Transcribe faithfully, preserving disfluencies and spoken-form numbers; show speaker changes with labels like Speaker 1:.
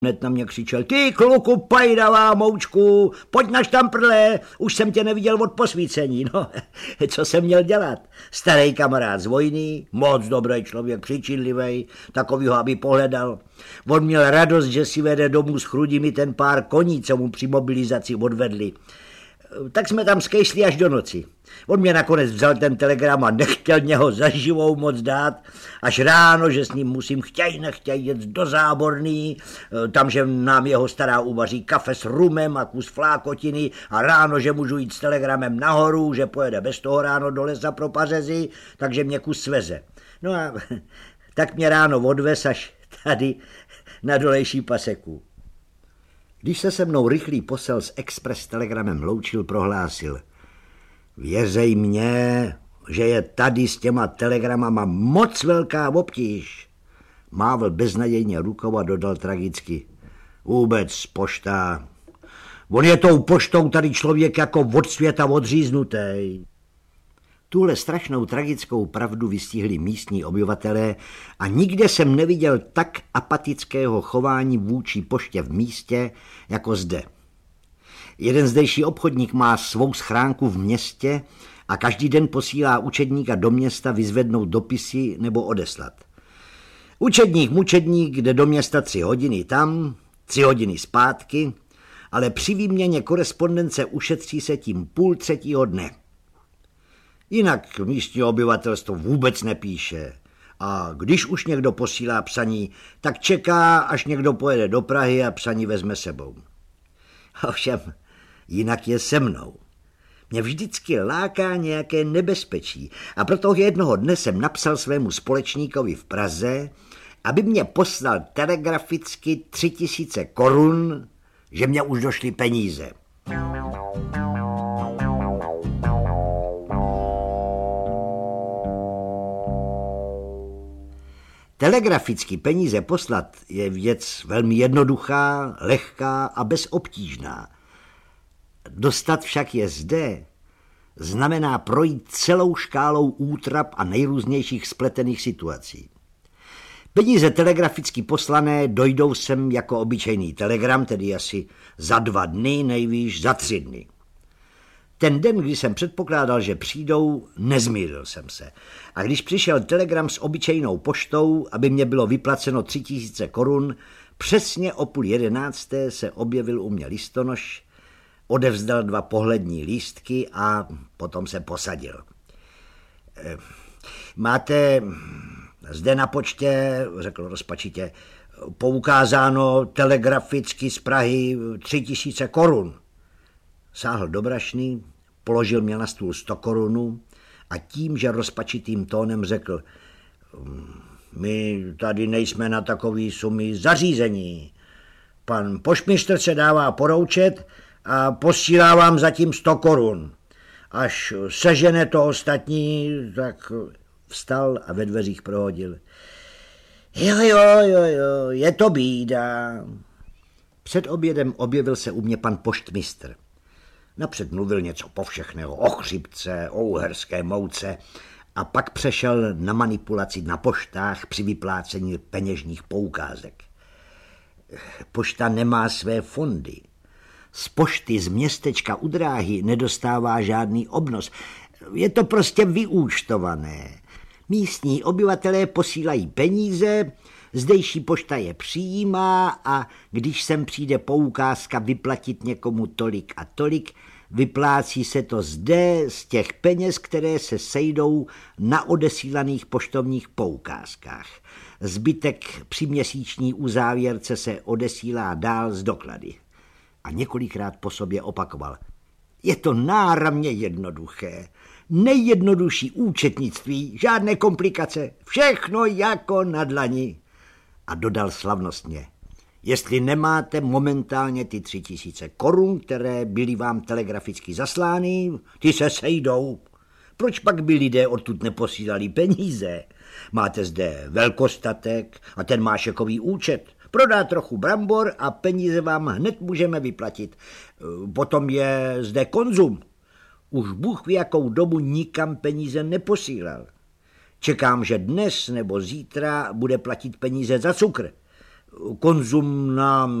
Speaker 1: Hned na mě křičel: ty kluku pajdavá moučku, pojď na štamprle, už jsem tě neviděl od posvícení. No, co jsem měl dělat? Starý kamarád z vojny, moc dobrý člověk, křičidlivej, takovýho, aby pohledal. On měl radost, že si vede domů s chrudimi ten pár koní, co mu při mobilizaci odvedli. Tak jsme tam skejšli až do noci. On mě nakonec vzal ten telegram a nechtěl mě ho za živou moc dát, až ráno, že s ním musím chtěj nechtěj jet do Záborný, tam, že nám jeho stará uvaří kafe s rumem a kus flákotiny a ráno, že můžu jít s telegramem nahoru, že pojede bez toho ráno do lesa pro pařezy, takže mě kus sveze. No a tak mě ráno odvez až tady na dolejší paseku. Když se se mnou rychlý posel s express telegramem loučil, prohlásil: věřej mně, že je tady s těma telegramama moc velká obtíž. Mávl beznadějně rukou a dodal tragicky: vůbec pošta. On je tou poštou tady člověk jako od světa odříznutý. Tuhle strašnou tragickou pravdu vystihli místní obyvatelé a nikde jsem neviděl tak apatického chování vůči poště v místě jako zde. Jeden zdejší obchodník má svou schránku v městě a každý den posílá učedníka do města vyzvednout dopisy nebo odeslat. Učedník mučedník jde do města tři hodiny tam, tři hodiny zpátky, ale při výměně korespondence ušetří se tím půl třetího dne. Jinak místní obyvatelstvo vůbec nepíše. A když už někdo posílá psaní, tak čeká, až někdo pojede do Prahy a psaní vezme sebou. Ovšem, jinak je se mnou. Mě vždycky láká nějaké nebezpečí a proto jednoho dne jsem napsal svému společníkovi v Praze, aby mě poslal telegraficky tři tisíce korun, že mě už došly peníze. Telegraficky peníze poslat je věc velmi jednoduchá, lehká a bezobtížná. Dostat však je zde znamená projít celou škálou útrap a nejrůznějších spletených situací. Peníze telegraficky poslané dojdou sem jako obyčejný telegram, tedy asi za dva dny, nejvýš za tři dny. Ten den, kdy jsem předpokládal, že přijdou, nezmýlil jsem se. A když přišel telegram s obyčejnou poštou, aby mě bylo vyplaceno tři tisíce korun, přesně o půl jedenácté se objevil u mě listonoš, odevzdal dva pohlední lístky a potom se posadil. Máte zde na počtě, řekl rozpačitě, poukázáno telegraficky z Prahy tři tisíce korun. Sáhl do brašny, položil mě na stůl sto korunů a tím, že rozpačitým tónem řekl: my tady nejsme na takový sumy zařízení. Pan poštmistr se dává poroučet a posílá vám zatím sto korun. Až sežene to ostatní, tak vstal a ve dveřích prohodil: jo, jo, jo, jo, je to bída. Před obědem objevil se u mě pan poštmistr. Napřed mluvil něco povšechného o chřipce, o uherské mouce a pak přešel na manipulaci na poštách při vyplácení peněžních poukázek. Pošta nemá své fondy. Z pošty z městečka u dráhy nedostává žádný obnos. Je to prostě vyúčtované. Místní obyvatelé posílají peníze, zdejší pošta je přijímá a když sem přijde poukázka vyplatit někomu tolik a tolik, vyplácí se to zde z těch peněz, které se sejdou na odesílaných poštovních poukázkách. Zbytek při měsíční uzávěrce se odesílá dál z doklady. A několikrát po sobě opakoval: je to náramně jednoduché. Nejjednodušší účetnictví, žádné komplikace, všechno jako na dlani. A dodal slavnostně: jestli nemáte momentálně ty tři tisíce korun, které byly vám telegraficky zaslány, ty se sejdou. Proč pak by lidé odtud neposílali peníze? Máte zde velkostatek a ten má šekový účet. Prodá trochu brambor a peníze vám hned můžeme vyplatit. Potom je zde konzum. Už Bůh ví, jakou dobu nikam peníze neposílal. Čekám, že dnes nebo zítra bude platit peníze za cukr. konzum nám